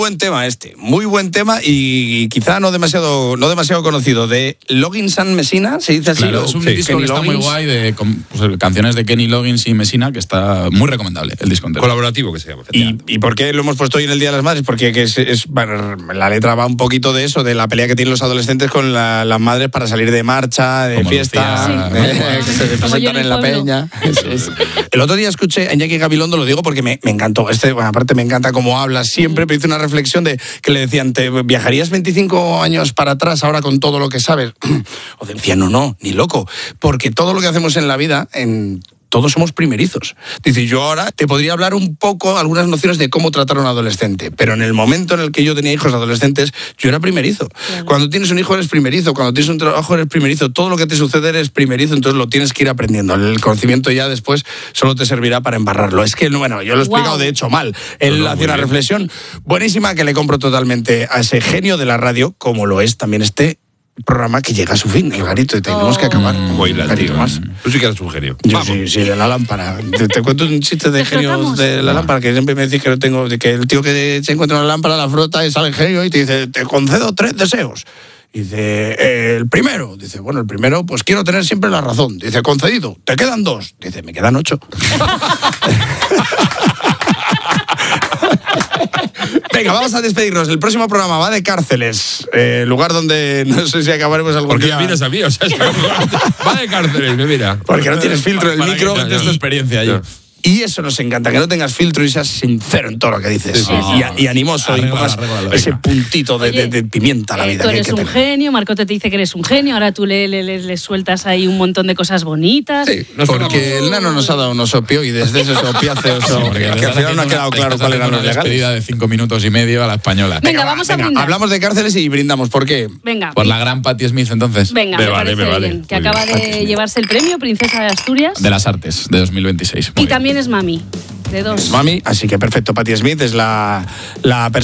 buen tema muy buen tema y quizá no demasiado conocido, de Loggins and Messina, se dice así. Claro, es un disco Kenny que está Loggins. muy guay, de canciones de Kenny Loggins y Messina, que está muy recomendable, el disco entero. Colaborativo que se llama. ¿Y por qué lo hemos puesto hoy en el Día de las Madres? Porque bueno, la letra va un poquito de eso, de la pelea que tienen los adolescentes con las madres para salir de marcha, de Como fiesta, Lucía, que se presentan en la peña. El otro día escuché a Iñaki Gabilondo, lo digo porque me encantó. Bueno, aparte me encanta cómo habla siempre, pero hizo una reflexión de que le decían, ¿te viajarías 25 años para atrás ahora con todo lo que sabes? O decía, no, ni loco, porque todo lo que hacemos en la vida, todos somos primerizos. Dice, yo ahora te podría hablar un poco, algunas nociones de cómo tratar a un adolescente, pero en el momento en el que yo tenía hijos adolescentes, yo era primerizo. Claro. Cuando tienes un hijo eres primerizo, cuando tienes un trabajo eres primerizo, todo lo que te sucede eres primerizo, entonces lo tienes que ir aprendiendo. El conocimiento ya después solo te servirá para embarrarlo. Es que, bueno, yo lo he explicado de hecho mal. Él hacía una reflexión buenísima que le compro totalmente a ese genio de la radio, como lo es también este programa que llega a su fin, el Garito, y tenemos que acabar. Garito más. Tú sí que eres un genio. Yo sí, de la lámpara. Te cuento un chiste de genios de la lámpara, que siempre me decís que no tengo, que el tío que se encuentra una lámpara, la frota y sale el genio y te dice, te concedo 3 deseos. Y dice, el primero, dice, bueno, el primero, pues quiero tener siempre la razón. Dice, concedido, te quedan 2. Dice, me quedan 8. Venga, vamos a despedirnos. El próximo programa va de cárceles, lugar donde no sé si acabaremos algún Porque día. me miras a mí, o sea, va de cárceles, me mira. Porque no tienes filtro en el micro. Es tu experiencia allí. Y eso nos encanta, que no tengas filtro y seas sincero en todo lo que dices. Sí. Y animoso, y pongas ese puntito de pimienta a la vida. Tú eres un genio, Marcote te dice que eres un genio, ahora tú le sueltas ahí un montón de cosas bonitas. Sí, porque el nano nos ha dado unos opioides de esos opiáceos, que al final no ha quedado claro cuáles eran los legales. Despedida de 5 minutos y medio a la española. Venga, vamos a brindar. Hablamos de cárceles y brindamos. ¿Por qué? Venga. Por la gran Patti Smith, entonces. Venga, me parece bien. Que acaba de llevarse el premio Princesa de Asturias. De las Artes, de 2026. Y también es mami. De 2. Mami, así que perfecto. Patti Smith es la persona